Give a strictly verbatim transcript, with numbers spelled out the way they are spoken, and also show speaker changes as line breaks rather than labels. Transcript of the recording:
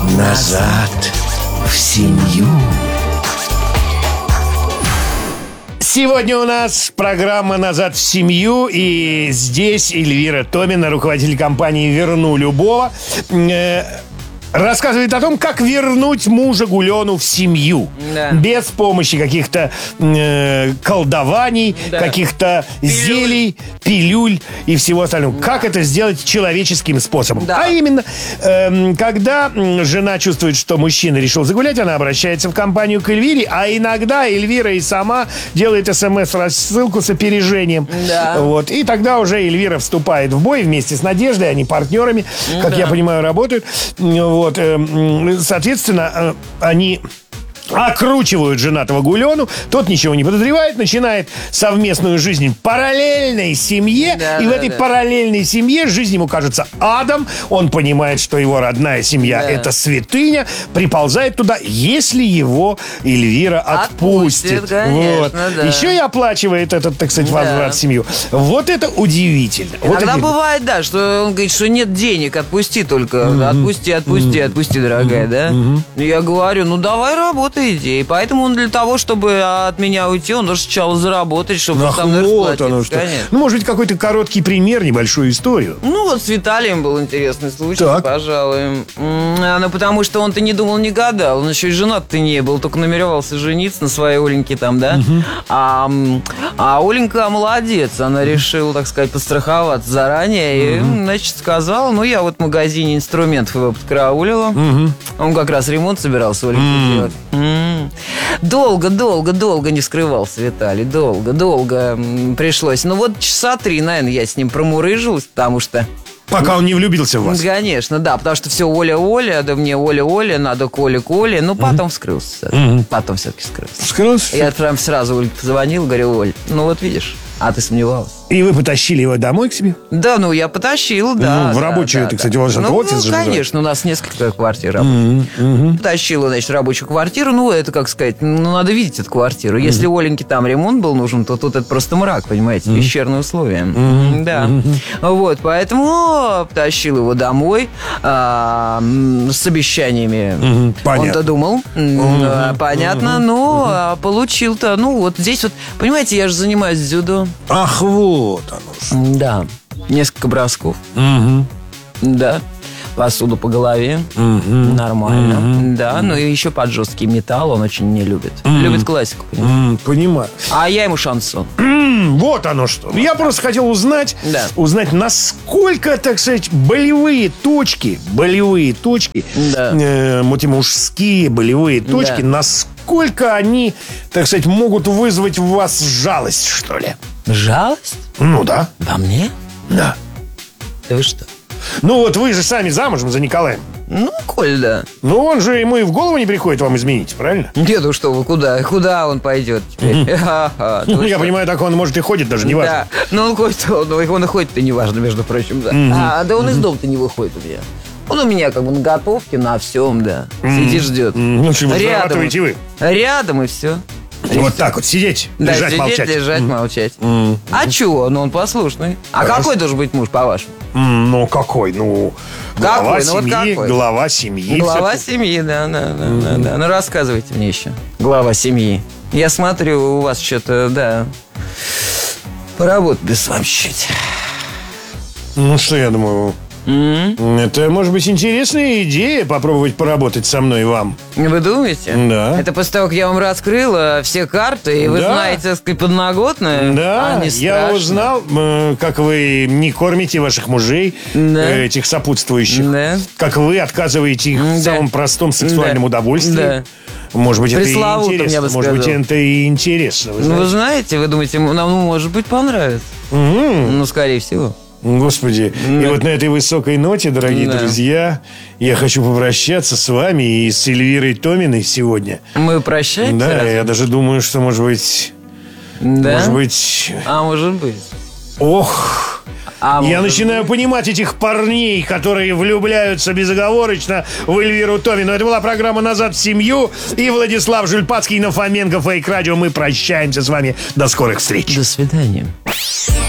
Назад в семью. Сегодня у нас программа «Назад в семью», и здесь Эльвира Томина, руководитель компании «Верну любого», э, рассказывает о том, как вернуть мужа Гулену в семью. Да. Без помощи каких-то э, колдований, да. каких-то пилюль. зелий, пилюль и всего остального. Да. Как это сделать человеческим способом? Да. А именно, э, когда жена чувствует, что мужчина решил загулять, она обращается в компанию к Эльвире, а иногда Эльвира и сама делает смс-рассылку с опережением. Да. Вот. И тогда уже Эльвира вступает в бой вместе с Надеждой, они партнерами, как да. я понимаю, работают. Вот, соответственно, они окручивают женатого Гулену, тот ничего не подозревает, начинает совместную жизнь в параллельной семье, да, и да, в этой да. параллельной семье жизнь ему кажется адом, он понимает, что его родная семья да. это святыня, приползает туда, если его Эльвира отпустит. отпустит конечно, вот. да. Еще и оплачивает этот, так сказать, да. возврат в семью. Вот это удивительно.
Иногда
вот
бывает, да, что он говорит, что нет денег, отпусти только, mm-hmm. отпусти, отпусти, mm-hmm. отпусти, дорогая, mm-hmm. да? Mm-hmm. Я говорю, ну давай работай. И поэтому он для того, чтобы от меня уйти, он должен сначала заработать, чтобы
Ах,
сам
вот оно что. Ну, может быть, какой-то короткий пример, небольшую историю.
Ну, вот с Виталием был интересный случай, так. пожалуй. Ну, потому что он-то не думал, не гадал. Он еще и женат-то не был, только намеревался жениться на своей Оленьке там, да? Угу. А, а Оленька молодец. Она решила, так сказать, подстраховаться заранее. Угу. И, значит, сказала, ну, я вот в магазине инструментов его подкараулила. Угу. Он как раз ремонт собирался Оленьке угу. делать. Долго, долго, долго не скрывался Виталий. Долго, долго пришлось. Ну вот часа три, наверное, я с ним промурыжилась, потому что...
Пока он не влюбился в вас.
Конечно, да, потому что все Оля-Оля, да мне Оля-Оля, надо Коля-Коля. Ну, потом mm-hmm. вскрылся. Mm-hmm. Потом все-таки скрылся.
Вскрылся?
Я прям сразу Оле позвонил, говорю, Оль, ну вот видишь, а ты сомневалась.
И вы потащили его домой к себе?
Да, ну я потащил, да.
Ну, в
да,
рабочую,
да,
это,
да.
кстати, у вас
ну,
офис
ну,
же
конечно,
называется.
у нас несколько квартир работает. Mm-hmm. Mm-hmm. Потащил, значит, рабочую квартиру. Ну, это, как сказать, ну, надо видеть эту квартиру. Если mm-hmm. Оленьке там ремонт был нужен, то тут это просто мрак, понимаете, mm-hmm. пещерные условия. Mm-hmm. Да. Mm-hmm. Вот, поэтому потащил его домой а, с обещаниями. Mm-hmm. Он-то думал. Mm-hmm. Понятно, mm-hmm. но а, получил-то, ну, вот здесь вот, понимаете, я же занимаюсь дзюдо.
Ах, вот оно что.
Да, несколько бросков.
Угу.
Да, посуду по голове. Угу. Нормально. Угу. Да, ну и еще под жесткий металл он очень не любит. Угу. Любит классику, понимаешь?
Угу. Понимаю.
А я ему шансон.
Вот оно что. Я просто хотел узнать, да. узнать, насколько, так сказать, болевые точки, болевые точки, да. э, мужские болевые точки, да. насколько они, так сказать, могут вызвать в вас жалость, что ли?
Жалость?
Ну да.
Во мне?
Да.
Да вы что?
Ну вот вы же сами замужем за Николаем.
Ну, Коль, да.
Ну, он же, ему и в голову не приходит вам изменить, правильно?
Нет, ну что вы, куда? Куда он пойдет теперь?
Ну, я понимаю, так он, может, и ходит даже, неважно.
Да, ну он ходит, он и ходит-то неважно, между прочим, да. А, да он из дома-то не выходит у меня. Он у меня как бы на готовке, на всем, да. Сидит, ждет.
Ну, что, вы зарабатываете вы?
Рядом и все.
Вот так вот сидеть,
да,
лежать,
сидеть,
молчать.
лежать, молчать. Mm. А чего? Ну, он послушный. А Хорошо. Какой должен быть муж, по-вашему?
Mm, ну, какой? Ну, глава
какой?
семьи,
ну, вот какой?
глава семьи.
Глава семьи, да, да, да, mm-hmm. да, да. Ну, рассказывайте мне еще. Глава семьи. Я смотрю, у вас что-то, да, поработали с вами чуть-чуть.
Ну, что я думаю... Mm-hmm. Это, может быть, интересная идея попробовать поработать со мной и вам.
Вы думаете?
Да.
Это после того, как я вам раскрыла все карты, и вы да. знаете, так сказать, подноготную?
Да,
а,
я узнал, как вы не кормите ваших мужей, да. этих сопутствующих. Да. Как вы отказываете их да. в самом простом сексуальном да. удовольствии. Да. Может быть, это и интересно. Может быть, это и интересно.
Вы, ну, вы знаете, вы думаете, нам, может быть, понравится. Mm-hmm. Ну, скорее всего.
Господи, да. И вот на этой высокой ноте, дорогие да. друзья, я хочу попрощаться с вами и с Эльвирой Томиной сегодня.
Мы прощаемся?
Да,
разве?
Я даже думаю, что, может быть...
Да?
Может быть...
А может быть.
Ох... А я начинаю быть? понимать этих парней, которые влюбляются безоговорочно в Эльвиру Томину. Это была программа «Назад в семью». И Владислав Жульпацкий на Фоменко Фейк Радио. Мы прощаемся с вами. До скорых встреч.
До свидания.